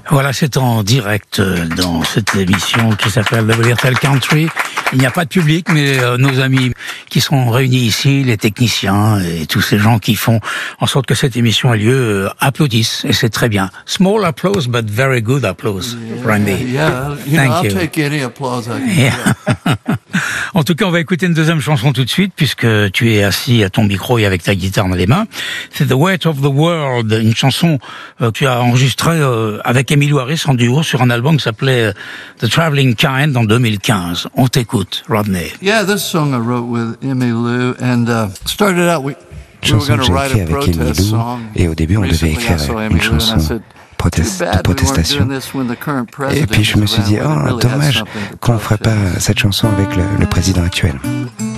Voilà, c'est en direct dans cette émission qui s'appelle The Virtual Country. Il n'y a pas de public, mais nos amis qui sont réunis ici, les techniciens et tous ces gens qui font en sorte que cette émission ait lieu, applaudissent, et c'est très bien. Small applause, but very good applause, Randy. Yeah, Thank you. I'll take any applause I can Yeah. get. En tout cas, on va écouter une deuxième chanson tout de suite, puisque tu es assis à ton micro et avec ta guitare dans les mains. C'est The Weight of the World, une chanson que tu as enregistrée avec Emmylou Harris en duo sur un album qui s'appelait The Traveling Kind en 2015. On t'écoute, Rodney. Yeah, this song I wrote with Emmylou, and started out we were Chanson going que to j'ai write écrite a avec protest Emmylou, song. et au début on devait Recently, écrire I saw une Emmylou, and I chanson said, de "Too bad we weren't protestation. doing this when the current Et president puis je me was suis dit, around. We oh really had dommage something to qu'on ne ferait pas protest." cette chanson avec le président actuel.